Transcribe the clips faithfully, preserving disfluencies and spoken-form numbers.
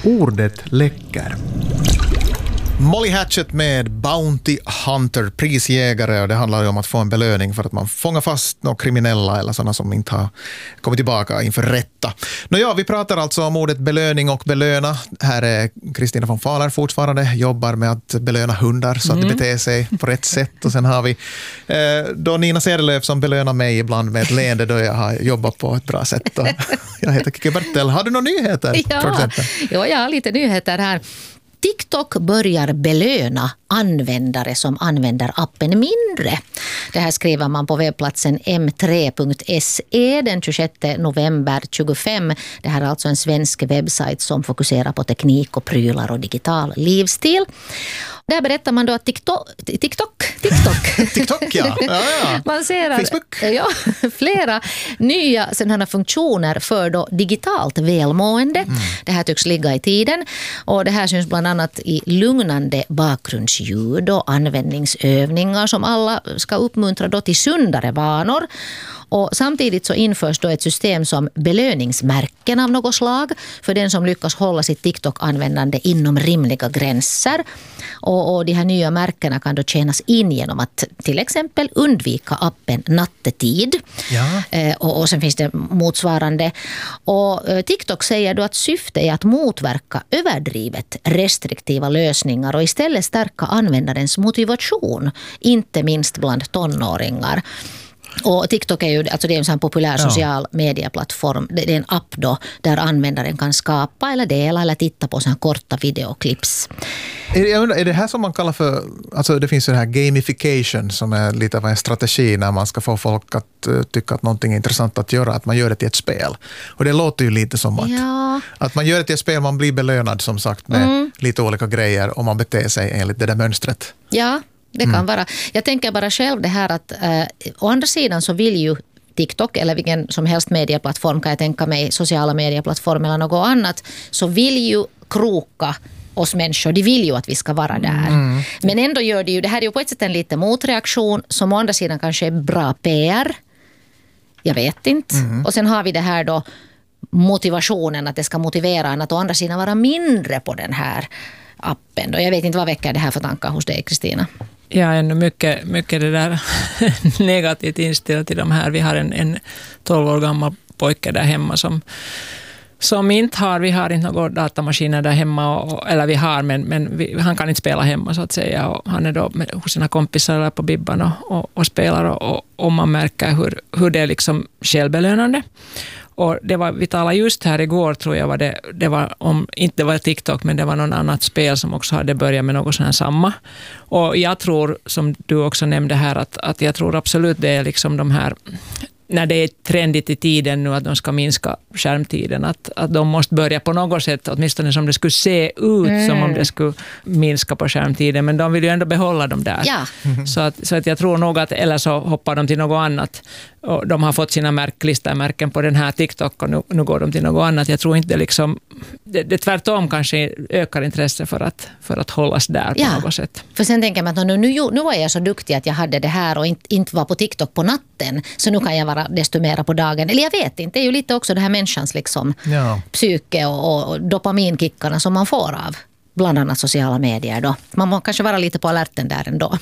Ordet läcker. Molly Hatchet med Bounty Hunter, prisjägare, och det handlar ju om att få en belöning för att man fångar fast några kriminella eller sådana som inte har kommit tillbaka inför rätta. Nå ja, vi pratar alltså om ordet belöning och belöna. Här är Kristina von Fahler fortfarande, jobbar med att belöna hundar så att mm. det beter sig på rätt sätt. Och sen har vi eh, då Nina Cederlöf som belönar mig ibland med ett leende då jag har jobbat på ett bra sätt. Och jag heter Kiki Bertel. Har du några nyheter? Ja, ja, jag har lite nyheter här. TikTok börjar belöna användare som använder appen mindre. Det här skriver man på webbplatsen m tre punkt se den tjugosjätte november tjugofem. Det här är alltså en svensk webbsajt som fokuserar på teknik och prylar och digital livsstil. Där berättar man då att TikTok, TikTok, TikTok, TikTok ja. Ja, ja. Man ser att, Facebook. Ja, flera nya sådana funktioner för då digitalt välmående. Mm. Det här tycks ligga i tiden och det här syns bland annat i lugnande bakgrundsljud och användningsövningar som alla ska uppmuntra då till sundare vanor. Och samtidigt så införs då ett system som belöningsmärken av något slag för den som lyckas hålla sitt TikTok-användande inom rimliga gränser. Och, och de här nya märkena kan då tjänas in genom att till exempel undvika appen nattetid. Ja. Eh, och, och sen finns det motsvarande. Och eh, TikTok säger då att syftet är att motverka överdrivet restriktiva lösningar och istället stärka användarens motivation, inte minst bland tonåringar. Och TikTok är ju alltså det är en sån populär social ja. medieplattform. Det är en app då där användaren kan skapa eller dela eller titta på såna korta videoklips. Jag undrar, är det här som man kallar för, alltså det finns ju det här gamification som är lite av en strategi när man ska få folk att uh, tycka att någonting är intressant att göra, att man gör det till ett spel. Och det låter ju lite som att, ja. att man gör det till ett spel, man blir belönad som sagt med mm. lite olika grejer om man beter sig enligt det där mönstret. Ja. Det kan mm. vara. Jag tänker bara själv det här att eh, å andra sidan så vill ju TikTok eller vilken som helst medieplattform, kan jag tänka mig, sociala medieplattform eller något annat, så vill ju kroka oss människor. De vill ju att vi ska vara där. Mm. Men ändå gör det ju, det här är ju på ett sätt en liten motreaktion som å andra sidan kanske är bra P R. Jag vet inte. Mm. Och sen har vi det här då motivationen, att det ska motivera en att å andra sidan vara mindre på den här appen. Och jag vet inte vad väcker det här för tankar hos dig, Kristina? Ja, ännu mycket, mycket det där negativt inställt till de här. Vi har en, en tolv år gammal pojke där hemma som, som inte har, vi har inte några datamaskiner där hemma, och, eller vi har, men, men vi, han kan inte spela hemma så att säga. Och han är då med, hos sina kompisar eller på Bibban och, och, och spelar och, och man märker hur, hur det är liksom självbelönande. Och det var, vi talade just här igår tror jag var det, det var om, inte det var TikTok men det var någon annat spel som också hade börjat med något sånt här samma. Och jag tror, som du också nämnde här, att, att jag tror absolut det är liksom de här, när det är trendigt i tiden nu att de ska minska skärmtiden, att, att de måste börja på något sätt, åtminstone som det skulle se ut mm. som om det skulle minska på skärmtiden, men de vill ju ändå behålla dem där. Ja. Mm. Så, att, så att jag tror nog att, eller så hoppar de till något annat. Och de har fått sina märk, listamärken på den här TikTok och nu, nu går de till något annat. Jag tror inte liksom, det, det tvärtom kanske ökar intresse för att, för att hållas där på ja. något sätt. För sen tänker man att nu, nu, nu var jag så duktig att jag hade det här och inte, inte var på TikTok på natten, så nu kan jag vara desto mera på dagen. Eller jag vet inte, det är ju lite också det här människans liksom, ja. psyke och, och dopaminkickarna som man får av bland annat sociala medier då. Man må kanske vara lite på alerten där ändå.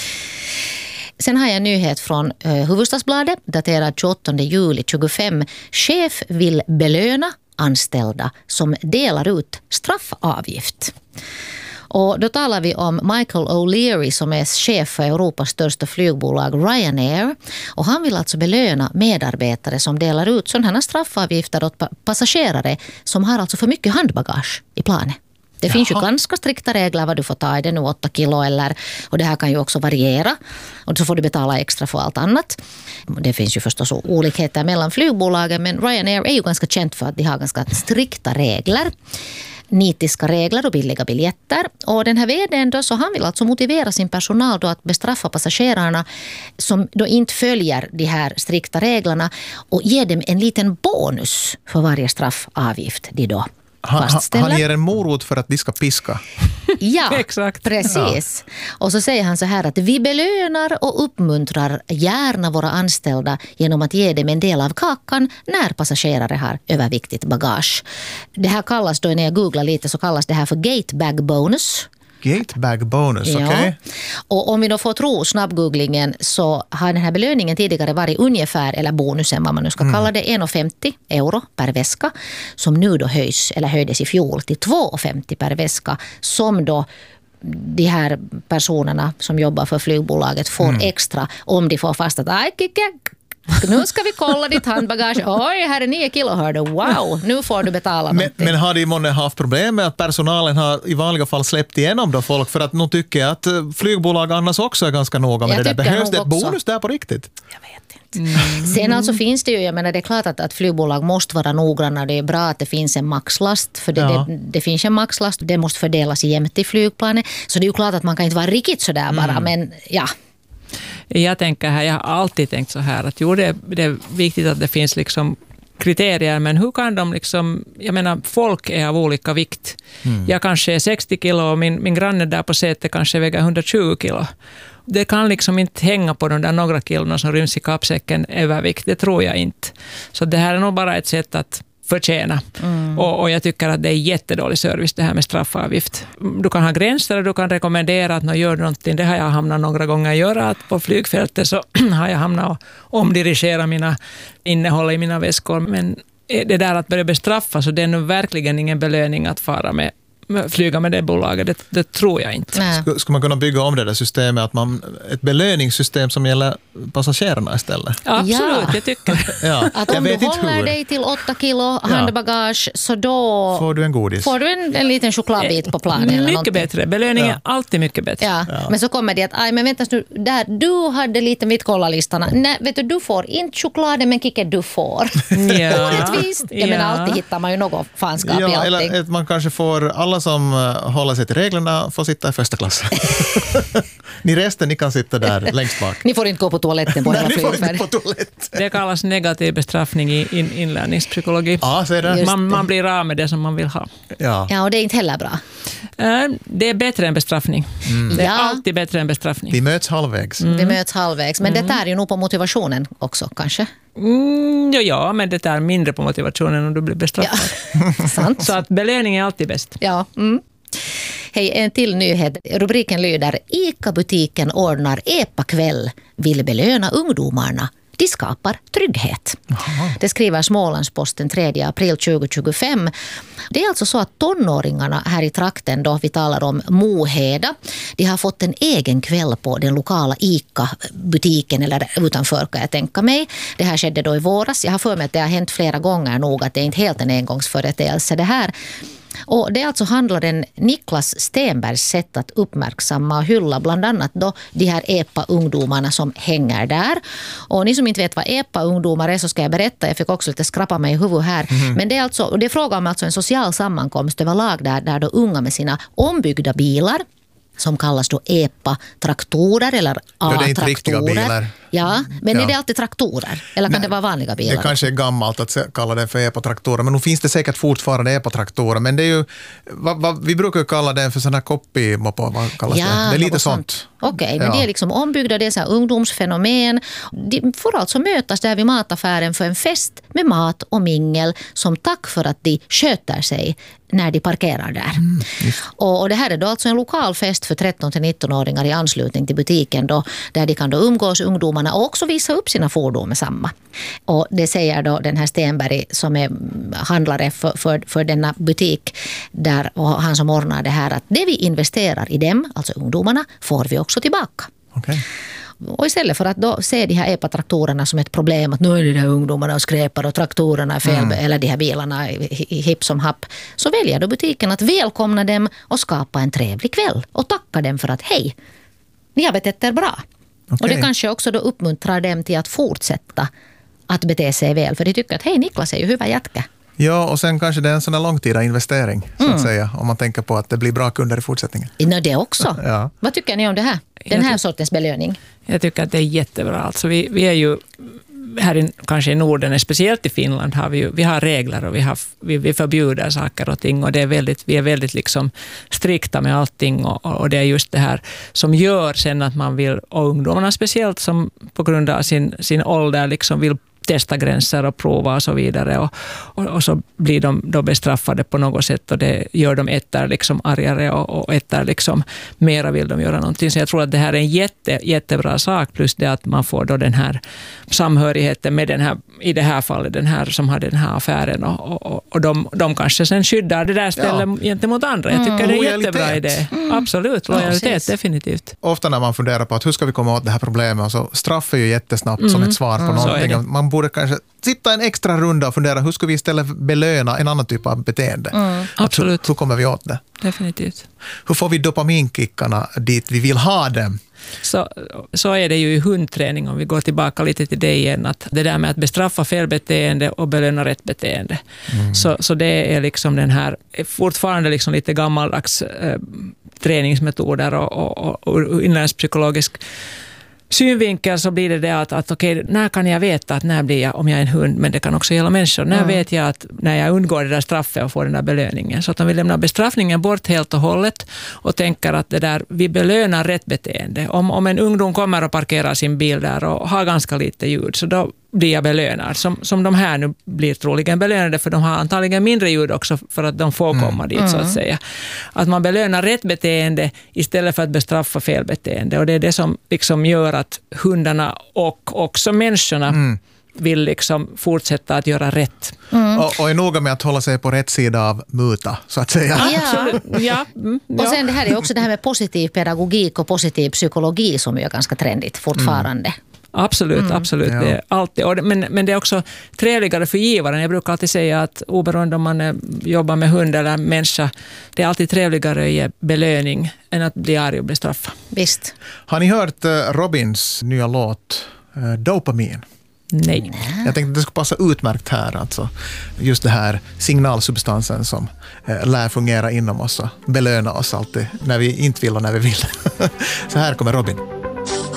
Sen har jag en nyhet från eh, Hufvudstadsbladet daterad tjugoåttonde juli tjugofem. Chef vill belöna anställda som delar ut straffavgift. Och då talar vi om Michael O'Leary som är chef för Europas största flygbolag Ryanair. Och han vill alltså belöna medarbetare som delar ut sådana straffavgifter åt passagerare som har alltså för mycket handbagage i planet. Det Jaha. finns ju ganska strikta regler vad du får ta i det nu, åtta kilo eller, och det här kan ju också variera och så får du betala extra för allt annat. Det finns ju förstås olikheter mellan flygbolagen, men Ryanair är ju ganska känt för att de har ganska strikta regler. Nitiska regler och billiga biljetter. Och den här vdn då, så han vill alltså motivera sin personal då att bestraffa passagerarna som då inte följer de här strikta reglerna och ge dem en liten bonus för varje straffavgift de då Han, han ger en morot för att de ska piska. Ja, exakt. Precis. Ja. Och så säger han så här att vi belönar och uppmuntrar gärna våra anställda genom att ge dem en del av kakan när passagerare har överviktigt bagage. Det här kallas då, när jag googlar lite, så kallas det här för gatebag bonus. Gatebag bonus, okej. Okay. Ja. Och om vi då får tro snabbgooglingen, så har den här belöningen tidigare varit ungefär, eller bonusen vad man nu ska mm. kalla det, en komma femtio euro per väska, som nu då höjs, eller höjdes i fjol till två komma femtio per väska, som då de här personerna som jobbar för flygbolaget får mm. extra om de får fast att aj, kicka. Nu ska vi kolla ditt handbagage. Oj, här är nio kilo, hörde. Wow, nu får du betala men, men har de månne haft problem med att personalen har i vanliga fall släppt igenom då folk? För att nu tycker jag att flygbolag annars också är ganska noga med jag det där. Behövs det ett bonus där på riktigt? Jag vet inte. Mm. Sen alltså finns det ju, jag menar det är klart att, att flygbolag måste vara noggranna. Det är bra att det finns en maxlast. För det, ja. det, det finns en maxlast. Det måste fördelas jämnt i flygplanet. Så det är ju klart att man kan inte vara riktigt sådär bara. Mm. Men ja... Jag tänker här, jag har alltid tänkt så här att jo, det är, det är viktigt att det finns liksom kriterier, men hur kan de liksom, jag menar folk är av olika vikt. Mm. Jag kanske är sextio kilo och min, min granne där på sätet kanske väger hundratjugo kilo. Det kan liksom inte hänga på de där några kilorna som ryms i kappsäcken övervikt, det tror jag inte. Så det här är nog bara ett sätt att förtjäna. Mm. Och, och jag tycker att det är jättedålig service det här med straffavgift. Du kan ha gränser och du kan rekommendera att någon gör någonting. Det har jag hamnat några gånger att göra. Att på flygfältet så har jag hamnat och omdirigera mina innehåll i mina väskor. Men det där att börja bestraffa, så det är nu verkligen ingen belöning att fara med flyga med det bolaget, det, det tror jag inte. Ska, ska man kunna bygga om det där systemet, att man, ett belöningssystem som gäller passagerarna istället? Absolut, ja. Jag tycker. Ja. Att om du håller dig till åtta kilo handbagage, så då får du en godis. Får du en, en liten chokladbit på planen. Mycket eller bättre, belöning är ja. alltid mycket bättre. Ja. Ja. Men så kommer det att, aj, men vänta nu, där du hade lite vittkollalistarna. Nej, vet du, du får inte chokladen, men kicka du får. Ja. Orättvist. Jag ja. menar, alltid hittar man ju något fanskap ja, i allting. Eller att man kanske får alla som håller sig till reglerna får sitta i första klass. Ni resten, ni kan sitta där längst bak. Ni får inte gå på toaletten på hela flygfärd. Det kallas negativ bestraffning i in, inlärningspsykologi. Ja, så är det. Man, man blir av med det som man vill ha. Ja, ja och det är inte heller bra. Det är bättre än bestraffning. Mm. Det är ja. alltid bättre än bestraffning. Vi möts halvvägs. Mm. Vi möts halvvägs. Men mm. det är ju nog på motivationen också, kanske. Mm, ja, ja, men det är mindre på motivationen om du blir bestraffad. Ja. Sant. Så att belöning är alltid bäst. Ja. Mm. Hej, en till nyhet. Rubriken lyder: ICA-butiken ordnar EPA-kväll, vill belöna ungdomarna. De skapar trygghet. Aha. Det skriver Smålandsposten tredje april tjugohundratjugofem. Det är alltså så att tonåringarna här i trakten, då vi talar om Moheda, de har fått en egen kväll på den lokala ICA-butiken, eller utanför kan jag tänka mig. Det här skedde då i våras. Jag har för mig att det har hänt flera gånger nog, att det är inte helt en engångsföreteelse det här. Och det alltså handlar den Niklas Stenbergs sätt att uppmärksamma och hylla bland annat då de här EPA-ungdomarna som hänger där. Och ni som inte vet vad EPA-ungdomar är, så ska jag berätta. Jag fick också lite skrappa mig i huvudet här. Mm. Men det är alltså, det är fråga om alltså en social sammankomst överlag där, där då unga med sina ombyggda bilar, som kallas då EPA-traktorer eller A-traktorer. Ja, det är inte riktiga bilar. Ja, men ja. är det alltid traktorer? Eller kan Nej, det vara vanliga bilar? Det kanske är gammalt att kalla det för EPA-traktorer, men nu finns det säkert fortfarande EPA-traktorer. Men det är ju, va, va, vi brukar kalla den för sådana copy-moppar, vad kallas ja, det? Det är lite sånt. sånt. Okej, okay, men ja. det är liksom ombyggda, det är så här ungdomsfenomen. De får alltså mötas där vid mataffären för en fest med mat och mingel som tack för att de sköter sig när de parkerar där. Mm, och, och det här är då alltså en lokal fest för tretton till nitton-åringar i anslutning till butiken då, där de kan då umgås, ungdomarna, och också visa upp sina fordon med samma. Och det säger då den här Stenberg som är handlare för, för, för denna butik där, och han som ordnar det här, att det vi investerar i dem, alltså ungdomarna, får vi också tillbaka. Okay. Och istället för att då se de här EPA-traktorerna som ett problem, att nu är det här ungdomarna och skräpar och traktorerna är fel, mm. eller de här bilarna hipp som happ, så väljer då butiken att välkomna dem och skapa en trevlig kväll och tacka dem för att hej, ni har betett er bra. Okay. Och det kanske också då uppmuntrar dem till att fortsätta att bete sig väl, för de tycker att hej, Niklas är ju hyvä jätkä. Ja, och sen kanske det är en sån här långtida investering, så att mm. säga, om man tänker på att det blir bra kunder i fortsättningen. Ja, det också. Ja. Vad tycker ni om det här? Den här sortens belöning? Jag tycker att det är jättebra. Alltså vi, vi är ju här i, kanske i Norden, speciellt i Finland, har vi ju, vi har regler och vi, har, vi, vi förbjuder saker och ting och det är väldigt, vi är väldigt liksom strikta med allting och, och det är just det här som gör sen att man vill, och ungdomarna speciellt som på grund av sin, sin ålder liksom vill testa gränser och prova och så vidare och, och, och så blir de då bestraffade på något sätt och det gör dem etter liksom argare och, och etter liksom mera vill de göra någonting. Så jag tror att det här är en jätte, jättebra sak plus det att man får då den här samhörigheten med den här, i det här fallet den här som hade den här affären och, och, och de, de kanske sen skyddar det där stället ja. gentemot andra. Jag tycker mm. det är en jättebra idé. Mm. Absolut, lojalitet, ja, definitivt. Ofta när man funderar på att hur ska vi komma åt det här problemet så straff är ju jättesnabbt mm. som ett svar på mm. någonting. Man borde kanske sitta en extra runda och fundera hur ska vi istället belöna en annan typ av beteende. Mm. Absolut. Hur, hur kommer vi åt det? Definitivt. Hur får vi dopaminkickarna dit vi vill ha dem? Så, så är det ju i hundträning, om vi går tillbaka lite till det igen, att det där med att bestraffa felbeteende och belöna rätt beteende. Mm. Så, så det är liksom den här, fortfarande liksom lite gammaldags eh, träningsmetoder och, och, och, och inlärningspsykologisk synvinkel så blir det det att, att okej, när kan jag veta att när blir jag, om jag är en hund, men det kan också gälla människor, när mm. vet jag att när jag undgår det där straffet och får den där belöningen. Så att om vi lämnar bestraffningen bort helt och hållet och tänker att det där, vi belönar rätt beteende. Om, om en ungdom kommer och parkerar sin bil där och har ganska lite ljud, så då blir jag belönad. Som, som de här nu blir troligen belönade, för de har antagligen mindre ljud också för att de får komma mm. dit mm. så att säga. Att man belönar rätt beteende istället för att bestraffa fel beteende. Och det är det som liksom gör att hundarna och också människorna mm. vill liksom fortsätta att göra rätt. Mm. Och, och är noga med att hålla sig på rätt sida av muta, så att säga. Ja. ja. Mm, ja. Och sen det här är också det här med positiv pedagogik och positiv psykologi som är ganska trendigt fortfarande. Mm. Absolut, mm. absolut. Ja. Det är alltid. Och det, men, men det är också trevligare för givaren. Jag brukar alltid säga att oberoende om man är, jobbar med hund eller människa, det är alltid trevligare att ge belöning än att bli arg och bli straffad. Visst. Har ni hört uh, Robins nya låt uh, Dopamin? Nej. Jag tänkte att det skulle passa utmärkt här. Alltså, just det här signalsubstansen som uh, lär fungera inom oss och belöna oss alltid när vi inte vill och när vi vill. Så här kommer Robin.